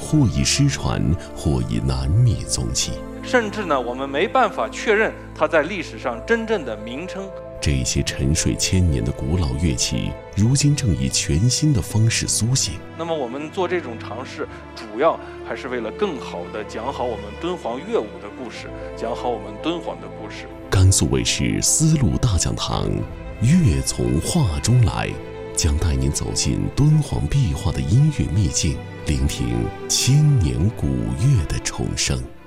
或已失传，或已难觅踪迹。 甚至呢，我们没办法确认它在历史上真正的名称。 这些沉睡千年的古老乐器，如今正以全新的方式苏醒。 那么我们做这种尝试，主要还是为了更好地讲好我们敦煌乐舞的故事，讲好我们敦煌的故事。 甘肃卫视丝路大讲堂，乐从画中来，将带您走进敦煌壁画的音乐秘境，聆听千年古乐的重生。